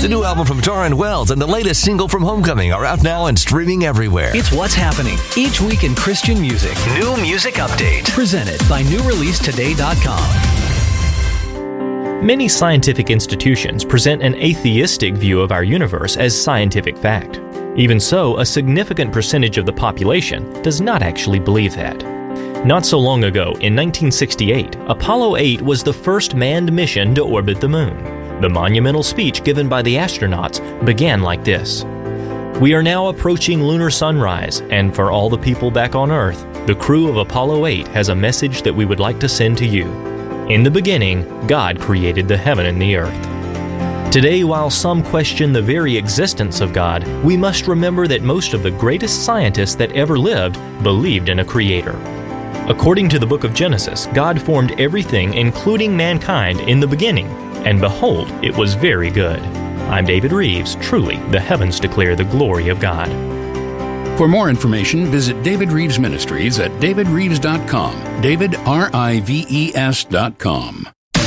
The new album from Taryn Wells and the latest single from Homecoming are out now and streaming everywhere. It's what's happening each week in Christian music. New Music Update. Presented by NewReleaseToday.com. Many scientific institutions present an atheistic view of our universe as scientific fact. Even so, a significant percentage of the population does not actually believe that. Not so long ago, in 1968, Apollo 8 was the first manned mission to orbit the moon. The monumental speech given by the astronauts began like this: "We are now approaching lunar sunrise, and for all the people back on Earth, the crew of Apollo 8 has a message that we would like to send to you. In the beginning, God created the heaven and the earth." Today, while some question the very existence of God, we must remember that most of the greatest scientists that ever lived believed in a creator. According to the book of Genesis, God formed everything, including mankind, in the beginning, and behold, it was very good. I'm David Reeves. Truly, the heavens declare the glory of God. For more information, visit David Reeves Ministries at davidreeves.com. DavidRives.com.